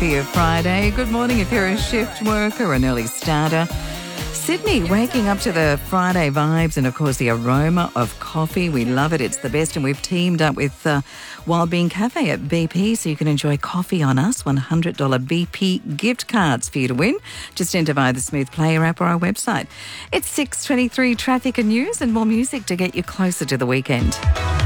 For your Friday. Good morning if you're a shift worker, an early starter. Sydney waking up to the Friday vibes and, of course, the aroma of coffee. We love it. It's the best. And we've teamed up with Wild Bean Cafe at BP so you can enjoy coffee on us. $100 BP gift cards for you to win. Just enter via the Smooth Player app or our website. It's 6:23 traffic and news and more music to get you closer to the weekend.